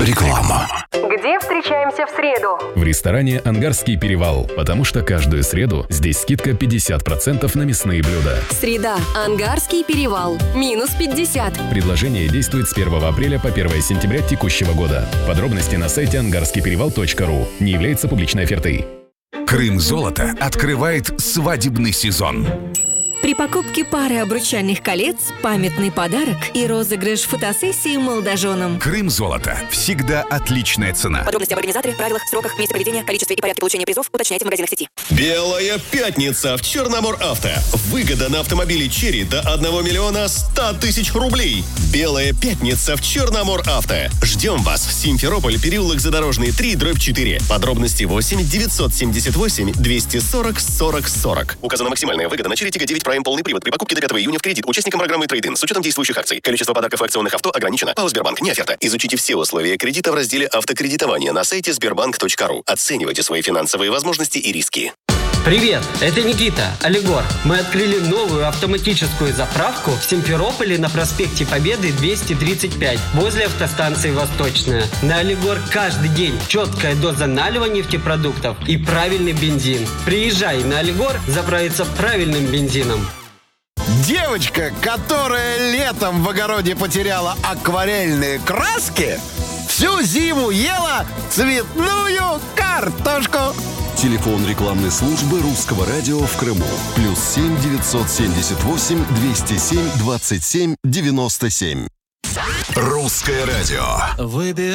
Реклама. Где встречаемся в среду? В ресторане «Ангарский перевал», потому что каждую среду здесь скидка 50% на мясные блюда. Среда. Ангарский перевал. Минус 50. Предложение действует с 1 апреля по 1 сентября текущего года. Подробности на сайте ангарскийперевал.ру. Не является публичной офертой. Крым-золото открывает свадебный сезон. При покупке пары обручальных колец памятный подарок и розыгрыш фотосессии молодоженам. Крым-золото. Всегда отличная цена. Подробности об организаторе, правилах, сроках, месте проведения, количестве и порядке получения призов уточняйте в магазинах сети. Белая пятница в Черномор-Авто. Выгода на автомобили «Черри» до 1 миллиона 100 тысяч рублей. Белая пятница в Черномор-Авто. Ждем вас в Симферополь, переулок Задорожный, 3/4. Подробности 8 978 240 40 40. Указана максимальная выгода на «Черри Тига 9 Prime полный привод при покупке до 5 июня в кредит участникам программы Trade-in с учетом действующих акций. Количество подарков и акционных авто ограничено. ПАО «Сбербанк». Не оферта. Изучите все условия кредита в разделе «Автокредитование» на сайте sberbank.ru. Оценивайте свои финансовые возможности и риски. Привет, это Никита, Алигор. Мы открыли новую автоматическую заправку в Симферополе на проспекте Победы 235, возле автостанции «Восточная». На Алигор каждый день четкая доза налива нефтепродуктов и правильный бензин. Приезжай на Алигор заправиться правильным бензином. Девочка, которая летом в огороде потеряла акварельные краски, всю зиму ела цветную картошку. Телефон рекламной службы Русского радио в Крыму. +7 978 207 27 97. Русское радио.